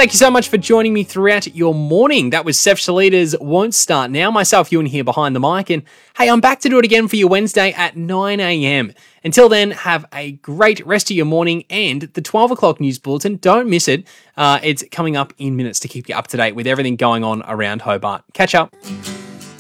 Thank you so much for joining me throughout your morning. That was Seth Shalita's Won't Start Now. Myself, Ewan here behind the mic. And hey, I'm back to do it again for your Wednesday at 9 a.m. Until then, have a great rest of your morning and the 12 o'clock news bulletin. Don't miss it. It's coming up in minutes to keep you up to date with everything going on around Hobart. Catch up.